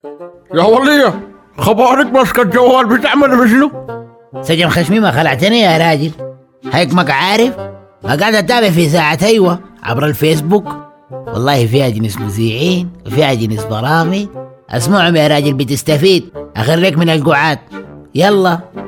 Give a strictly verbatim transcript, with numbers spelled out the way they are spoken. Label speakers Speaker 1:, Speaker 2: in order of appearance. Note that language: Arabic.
Speaker 1: يا ولية، خبارك ماسكة الجوال بتعمل بشنو؟
Speaker 2: سجن خشمي ما خلعتني يا راجل. هيك عارف ما قاعد اتابع في ساعة ايوه عبر الفيسبوك. والله فيها جنس مذيعين وفيها جنس برامج، اسمعهم يا راجل بتستفيد. اخريك من القعاد. يلا.